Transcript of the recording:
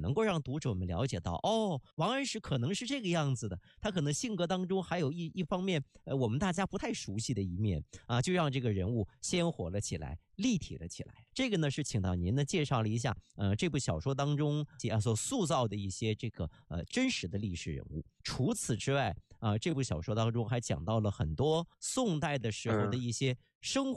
能够让读者们了解到，哦，王安石可能是这个样子的，他可能性格当中还有一方面，我们大家不太熟悉的一面啊，就让这个人物鲜活了起来，立体了起来。这个呢是请到您呢介绍了一下，这部小说当中所塑造的一些这个真实的历史人物。除此之外，这部小说当中还讲到了很多宋代的时候的一些生活。